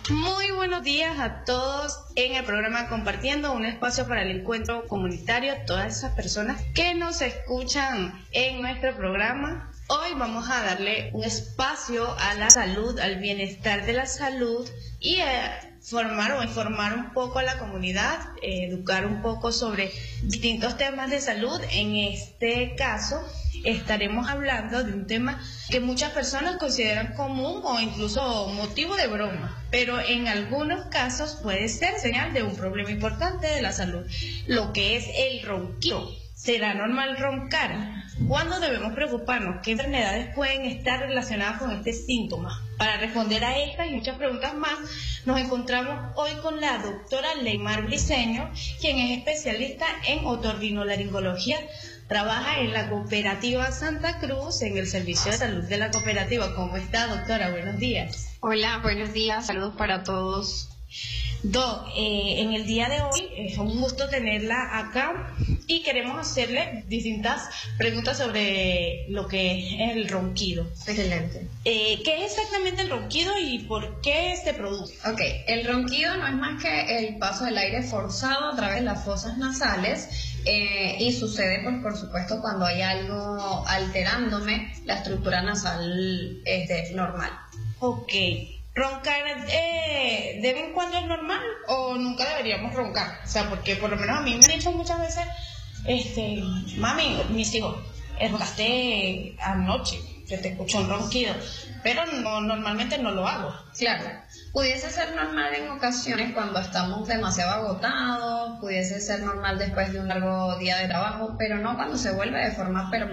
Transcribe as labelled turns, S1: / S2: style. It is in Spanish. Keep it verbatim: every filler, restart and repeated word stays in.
S1: Muy buenos días a todos en el programa Compartiendo, un espacio para el encuentro comunitario, todas esas personas que nos escuchan en nuestro programa. Hoy vamos a darle un espacio a la salud, al bienestar de la salud y a formar o informar un poco a la comunidad, eh, educar un poco sobre distintos temas de salud. En este caso estaremos hablando de un tema que muchas personas consideran común o incluso motivo de broma, pero en algunos casos puede ser señal de un problema importante de la salud, lo que es el ronquido. ¿Será normal roncar? ¿Cuándo debemos preocuparnos? ¿Qué enfermedades pueden estar relacionadas con este síntoma? Para responder a estas y muchas preguntas más, nos encontramos hoy con la doctora Leymar Briceño, quien es especialista en otorrinolaringología. Trabaja en la Cooperativa Santa Cruz, en el Servicio de Salud de la Cooperativa. ¿Cómo está, doctora? Buenos días.
S2: Hola, buenos días. Saludos para todos.
S1: Doc, eh, en el día de hoy es un gusto tenerla acá y queremos hacerle distintas preguntas sobre lo que es el ronquido.
S2: Excelente.
S1: Eh, ¿Qué es exactamente el ronquido y por qué se produce?
S2: Ok, el ronquido no es más que el paso del aire forzado a través de las fosas nasales eh, y sucede, pues, por supuesto, cuando hay algo alterándome la estructura nasal este, normal.
S1: Ok. ¿Roncar eh, de vez en cuando es normal o nunca deberíamos roncar? O sea, porque por lo menos a mí me han dicho muchas veces, este, mami, mis hijos, roncaste anoche, que te escucho un ronquido, pero no, normalmente no lo hago.
S2: Claro, pudiese ser normal en ocasiones cuando estamos demasiado agotados, pudiese ser normal después de un largo día de trabajo, pero no cuando se vuelve de forma permanente.